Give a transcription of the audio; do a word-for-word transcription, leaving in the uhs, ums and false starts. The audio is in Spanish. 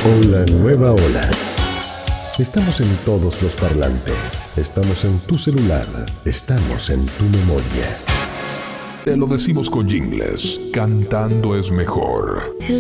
Hola, nueva ola. Estamos en todos los parlantes. Estamos en tu celular. Estamos en tu memoria. Te lo decimos con jingles. Cantando es mejor. El